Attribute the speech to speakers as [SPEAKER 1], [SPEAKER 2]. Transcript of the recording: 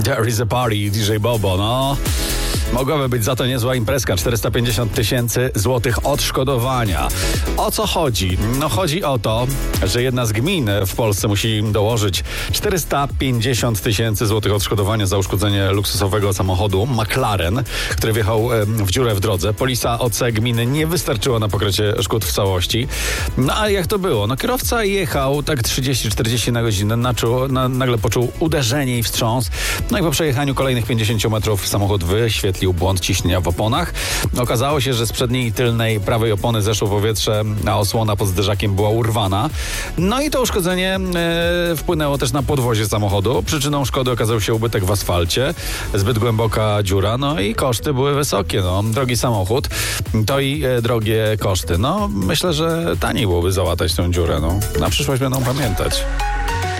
[SPEAKER 1] There is a party, DJ Bobo, no. Mogłaby być za to niezła imprezka. 450 000 złotych odszkodowania. O co chodzi? No chodzi o to, że jedna z gmin w Polsce musi im dołożyć 450 000 złotych odszkodowania za uszkodzenie luksusowego samochodu McLaren, który wjechał w dziurę w drodze. Polisa OC gminy nie wystarczyła na pokrycie szkód w całości. No a jak to było? No kierowca jechał tak 30-40 na godzinę, nagle poczuł uderzenie i wstrząs. No i po przejechaniu kolejnych 50 metrów samochód wyświetlił błąd ciśnienia w oponach. Okazało się, że z przedniej i tylnej prawej opony zeszło powietrze, a osłona pod zderzakiem była urwana. No i to uszkodzenie wpłynęło też na podwozie samochodu. Przyczyną szkody okazał się ubytek w asfalcie, zbyt głęboka dziura, no i koszty były wysokie. No, drogi samochód, to i drogie koszty. No, myślę, że taniej byłoby załatać tę dziurę. No. Na przyszłość będą pamiętać.